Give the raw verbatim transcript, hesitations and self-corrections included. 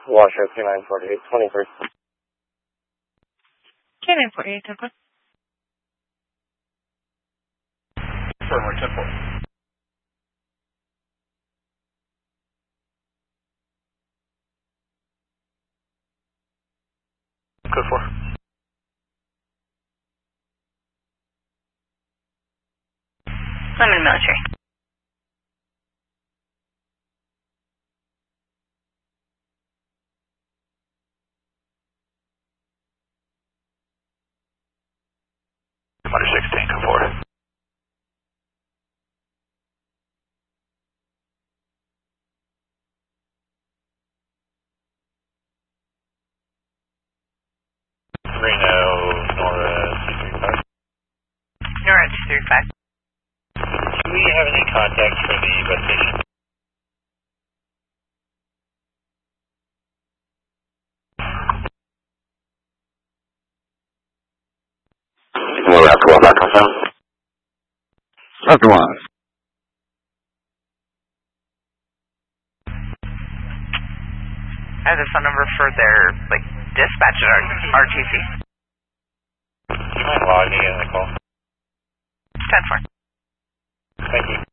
Washoe K nine forty-eight, twenty-three. K nine forty-eight, ten four. Firmware ten four. Code four. I'm in the military. Under sixteen, code four. Reno, Nora, two three five. Nora, two three five. Do we have any contacts for the bus station? Well, after one, back on seven. After one. I have the phone number for their, like, dispatch at R T C. Do you mind logging in the call? ten four. Thank you.